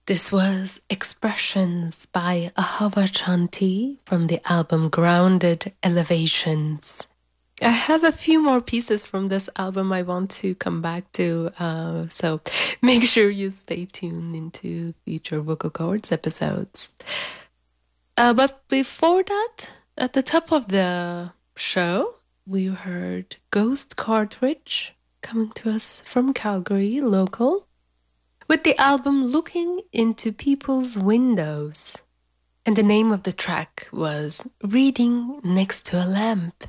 This was Expressions by Ahava Chanti from the album Grounded Elevations. I have a few more pieces from this album I want to come back to, so make sure you stay tuned into future Vocal Chords episodes. But before that, at the top of the show, we heard Ghost Cartridge coming to us from Calgary, local, with the album Looking Into People's Windows. And the name of the track was Reading Next to a Lamp.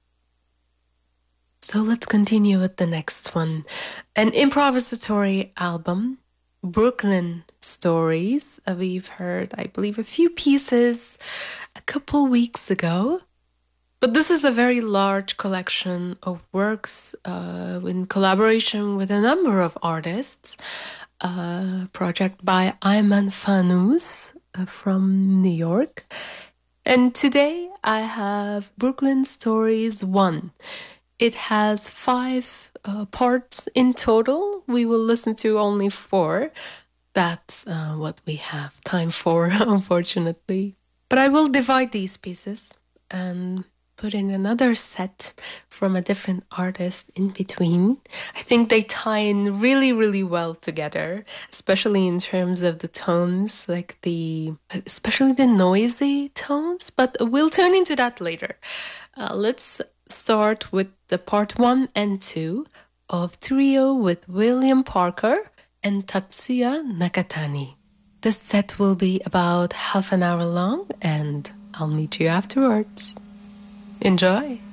So let's continue with the next one. An improvisatory album, Brooklyn Stories. We've heard, I believe, a few pieces a couple weeks ago. But this is a very large collection of works in collaboration with a number of artists. Project by Ayman Fanous from New York. And today I have Brooklyn Stories 1. It has 5 parts in total. We will listen to only 4. That's what we have time for, unfortunately. But I will divide these pieces and put in another set from a different artist in between. I think they tie in really, really well together, especially in terms of the tones, especially the noisy tones, but we'll turn into that later. Let's start with the part 1 and 2 of Trio with William Parker and Tatsuya Nakatani. This set will be about half an hour long, and I'll meet you afterwards. Enjoy!